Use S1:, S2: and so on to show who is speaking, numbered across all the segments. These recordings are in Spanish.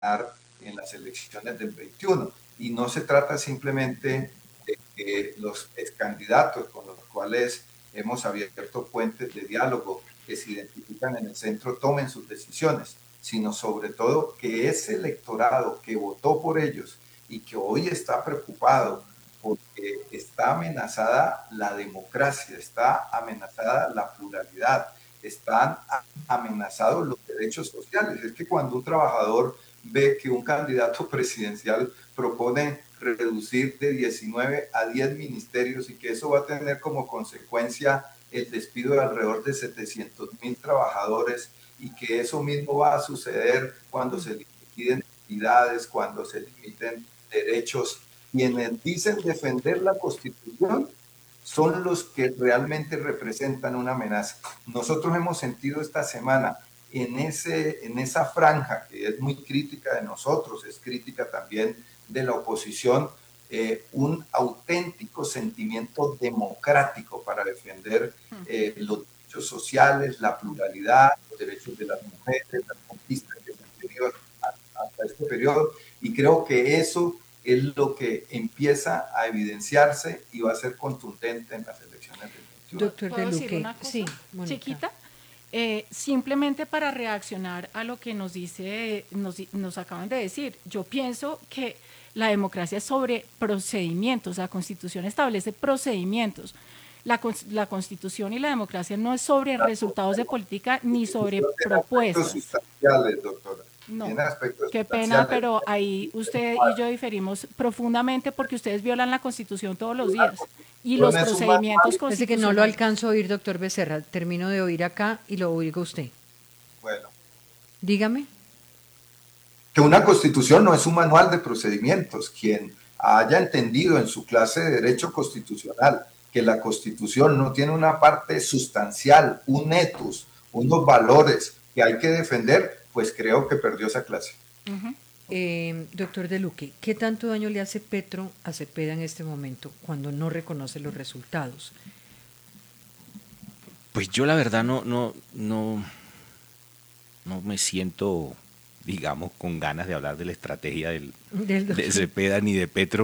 S1: en las elecciones del 21. Y no se trata simplemente de que los candidatos con los cuales hemos abierto puentes de diálogo que se identifican en el centro tomen sus decisiones, sino sobre todo que ese electorado que votó por ellos y que hoy está preocupado porque está amenazada la democracia, está amenazada la pluralidad, están amenazados los derechos sociales. Es que cuando un trabajador ve que un candidato presidencial propone reducir de 19 a 10 ministerios y que eso va a tener como consecuencia el despido de alrededor de 700,000 trabajadores y que eso mismo va a suceder cuando se limiten entidades, cuando se limiten derechos. Quienes dicen defender la Constitución son los que realmente representan una amenaza. Nosotros hemos sentido esta semana en esa franja que es muy crítica de nosotros, es crítica también de la oposición, un auténtico sentimiento democrático para defender los derechos sociales, la pluralidad, los derechos de las mujeres, las conquistas que se han tenido hasta este periodo, y creo que eso es lo que empieza a evidenciarse y va a ser contundente en las elecciones del 21.
S2: Doctor De Luque, sí,
S3: chiquita, simplemente para reaccionar a lo que nos acaban de decir. Yo pienso que la democracia es sobre procedimientos, la Constitución establece procedimientos. La Constitución y la democracia no es sobre resultados de política ni sobre propuestas.
S1: Sustanciales, doctora.
S3: No, qué pena, pero ahí usted y yo diferimos profundamente porque ustedes violan la Constitución todos los días y los procedimientos constitucionales.
S2: Parece que no lo alcanzo a oír, doctor Becerra. Termino de oír acá y lo oigo usted.
S1: Bueno.
S2: Dígame.
S1: Que una Constitución no es un manual de procedimientos. Quien haya entendido en su clase de Derecho Constitucional que la Constitución no tiene una parte sustancial, un ethos, unos valores que hay que defender, pues creo que perdió esa clase.
S2: Doctor De Luque, ¿qué tanto daño le hace Petro a Cepeda en este momento cuando no reconoce los resultados?
S4: Pues yo la verdad no me siento, digamos, con ganas de hablar de la estrategia de Cepeda ni de Petro.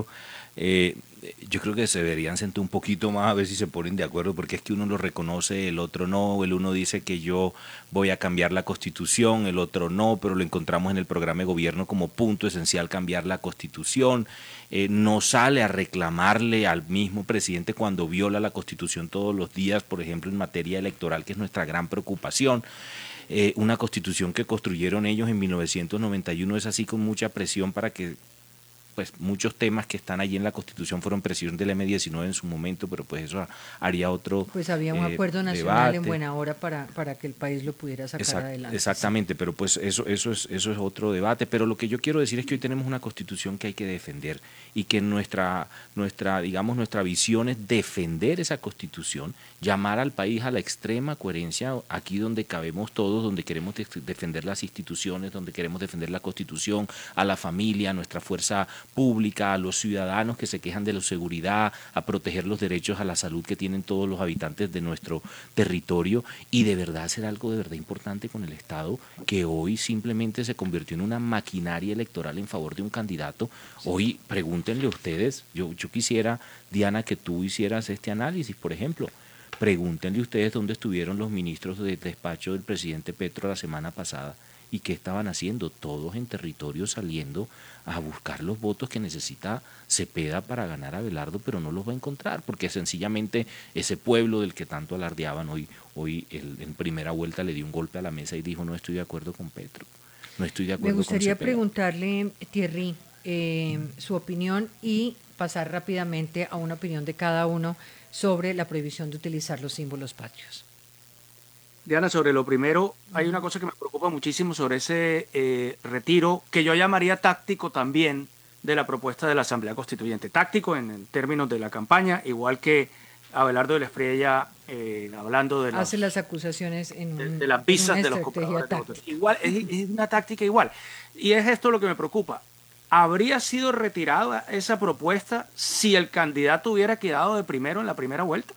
S4: Yo creo que se deberían sentar un poquito más a ver si se ponen de acuerdo, porque es que uno lo reconoce, el otro no, el uno dice que yo voy a cambiar la Constitución, el otro no, pero lo encontramos en el programa de gobierno como punto esencial cambiar la Constitución. No sale a reclamarle al mismo presidente cuando viola la Constitución todos los días, por ejemplo en materia electoral, que es nuestra gran preocupación. Una Constitución que construyeron ellos en 1991 es así con mucha presión para que pues muchos temas que están allí en la Constitución fueron presión del M-19 en su momento, pero pues eso haría otro
S2: Pues había un acuerdo nacional debate. En buena hora para que el país lo pudiera sacar adelante.
S4: Exactamente, sí. Pero pues eso es otro debate. Pero lo que yo quiero decir es que hoy tenemos una Constitución que hay que defender y que nuestra visión es defender esa Constitución, llamar al país a la extrema coherencia, aquí donde cabemos todos, donde queremos defender las instituciones, donde queremos defender la Constitución, a la familia, a nuestra fuerza pública, a los ciudadanos que se quejan de la seguridad, a proteger los derechos a la salud que tienen todos los habitantes de nuestro territorio y de verdad hacer algo de verdad importante con el Estado que hoy simplemente se convirtió en una maquinaria electoral en favor de un candidato. Hoy pregúntenle a ustedes, yo quisiera, Diana, que tú hicieras este análisis, por ejemplo. Pregúntenle ustedes dónde estuvieron los ministros del despacho del presidente Petro la semana pasada y qué estaban haciendo, todos en territorio saliendo a buscar los votos que necesita Cepeda para ganar a Abelardo, pero no los va a encontrar, porque sencillamente ese pueblo del que tanto alardeaban hoy en primera vuelta le dio un golpe a la mesa y dijo no estoy de acuerdo con Petro, no estoy de acuerdo con Cepeda.
S2: Me gustaría preguntarle, Thierry, su opinión y pasar rápidamente a una opinión de cada uno sobre la prohibición de utilizar los símbolos patrios.
S5: Diana, sobre lo primero, hay una cosa que me preocupa muchísimo sobre ese retiro, que yo llamaría táctico también, de la propuesta de la Asamblea Constituyente. Táctico en términos de la campaña, igual que Abelardo de la Espriella hablando de
S2: hace las acusaciones
S5: de las visas de los compradores de votos. Igual, es una táctica igual. Y es esto lo que me preocupa. ¿Habría sido retirada esa propuesta si el candidato hubiera quedado de primero en la primera vuelta?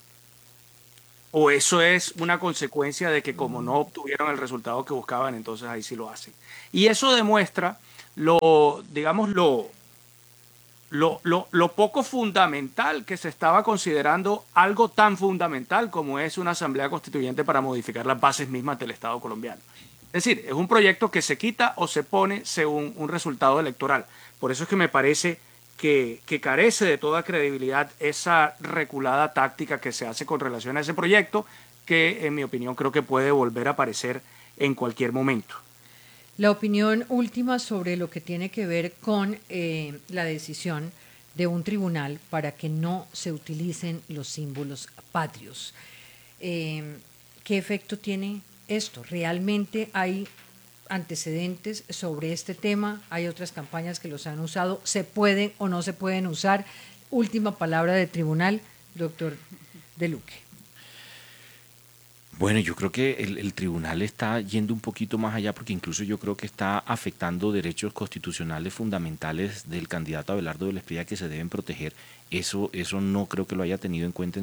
S5: ¿O eso es una consecuencia de que como no obtuvieron el resultado que buscaban, entonces ahí sí lo hacen? Y eso demuestra digamos, lo poco fundamental que se estaba considerando algo tan fundamental como es una asamblea constituyente para modificar las bases mismas del Estado colombiano. Es decir, es un proyecto que se quita o se pone según un resultado electoral. Por eso es que me parece que carece de toda credibilidad esa reculada táctica que se hace con relación a ese proyecto, que en mi opinión creo que puede volver a aparecer en cualquier momento.
S2: La opinión última sobre lo que tiene que ver con la decisión de un tribunal para que no se utilicen los símbolos patrios. ¿Qué efecto tiene esto? ¿Realmente hay antecedentes sobre este tema? ¿Hay otras campañas que los han usado? ¿Se pueden o no se pueden usar? Última palabra de tribunal, doctor De Luque.
S4: Bueno, yo creo que el tribunal está yendo un poquito más allá porque incluso yo creo que está afectando derechos constitucionales fundamentales del candidato Abelardo de la Espriella que se deben proteger. Eso no creo que lo haya tenido en cuenta en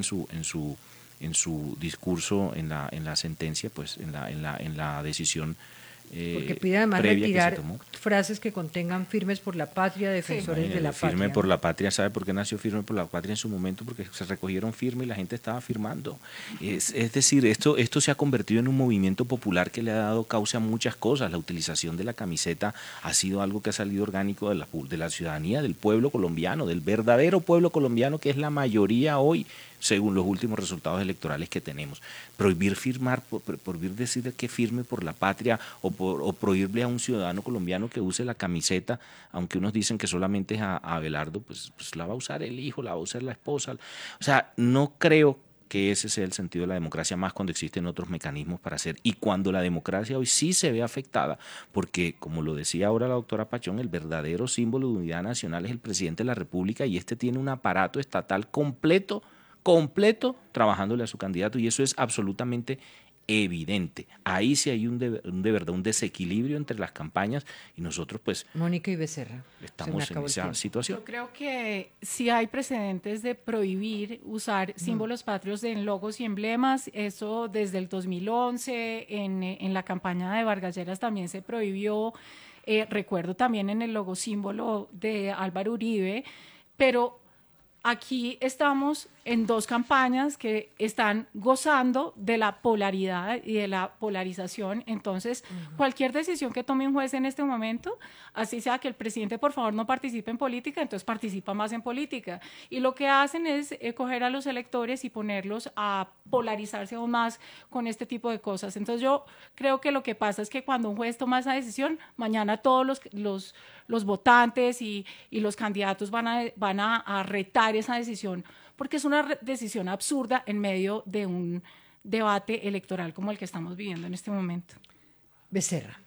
S4: su discurso, en la sentencia, pues en la decisión
S2: porque pide además retirar frases que contengan firmes por la patria, defensores de la patria.
S4: Firme por la patria, ¿sabe por qué nació firme por la patria en su momento? Porque se recogieron firmes y la gente estaba firmando. Es decir, esto se ha convertido en un movimiento popular que le ha dado causa a muchas cosas. La utilización de la camiseta ha sido algo que ha salido orgánico de la ciudadanía, del pueblo colombiano, del verdadero pueblo colombiano, que es la mayoría hoy, según los últimos resultados electorales que tenemos. Prohibir firmar, prohibir decir que firme por la patria o prohibirle a un ciudadano colombiano que use la camiseta, aunque unos dicen que solamente es a Abelardo, pues la va a usar el hijo, la va a usar la esposa. O sea, no creo que ese sea el sentido de la democracia, más cuando existen otros mecanismos para hacer. Y cuando la democracia hoy sí se ve afectada, porque como lo decía ahora la doctora Pachón, el verdadero símbolo de unidad nacional es el presidente de la República y este tiene un aparato estatal completo trabajándole a su candidato y eso es absolutamente evidente. Ahí sí hay de verdad un desequilibrio entre las campañas y nosotros pues
S2: Mónica y Becerra,
S4: estamos en esa situación.
S3: Yo creo que sí hay precedentes de prohibir usar símbolos patrios en logos y emblemas. Eso desde el 2011 en la campaña de Vargas Lleras también se prohibió. Recuerdo también en el logo símbolo de Álvaro Uribe, pero aquí estamos en dos campañas que están gozando de la polaridad y de la polarización. Entonces, cualquier decisión que tome un juez en este momento, así sea que el presidente por favor no participe en política, entonces participa más en política. Y lo que hacen es coger a los electores y ponerlos a polarizarse aún más con este tipo de cosas. Entonces, yo creo que lo que pasa es que cuando un juez toma esa decisión, mañana todos los votantes y los candidatos van a retar esa decisión, porque es una decisión absurda en medio de un debate electoral como el que estamos viviendo en este momento.
S2: Becerra.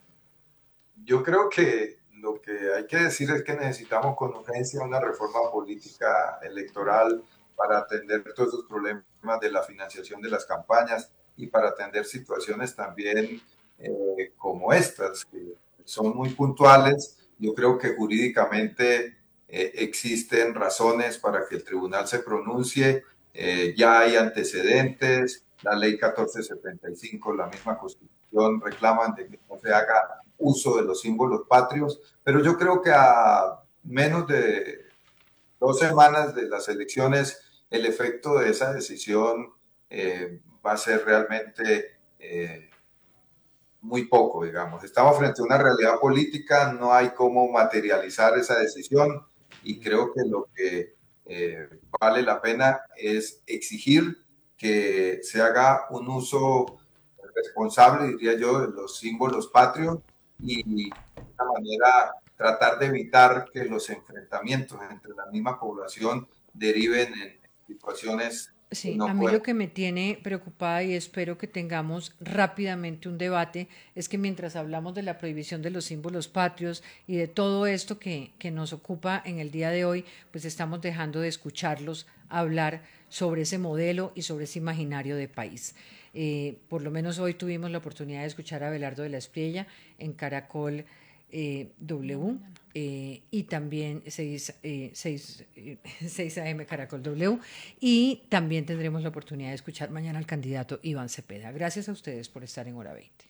S1: Yo creo que lo que hay que decir es que necesitamos con urgencia una reforma política electoral para atender todos esos problemas de la financiación de las campañas y para atender situaciones también como estas, que son muy puntuales. Yo creo que jurídicamente existen razones para que el tribunal se pronuncie, ya hay antecedentes, la ley 1475, la misma Constitución reclaman de que no se haga uso de los símbolos patrios, pero yo creo que a menos de 2 semanas de las elecciones, el efecto de esa decisión va a ser realmente muy poco, digamos. Estamos frente a una realidad política, no hay cómo materializar esa decisión y creo que lo que vale la pena es exigir que se haga un uso responsable, diría yo, de los símbolos patrios y de esta manera tratar de evitar que los enfrentamientos entre la misma población deriven en situaciones.
S2: Sí, a mí lo que me tiene preocupada y espero que tengamos rápidamente un debate es que mientras hablamos de la prohibición de los símbolos patrios y de todo esto que nos ocupa en el día de hoy, pues estamos dejando de escucharlos hablar sobre ese modelo y sobre ese imaginario de país. Por lo menos hoy tuvimos la oportunidad de escuchar a Abelardo de la Espriella en Caracol W y también 6 AM Caracol W y también tendremos la oportunidad de escuchar mañana al candidato Iván Cepeda. Gracias a ustedes por estar en Hora 20.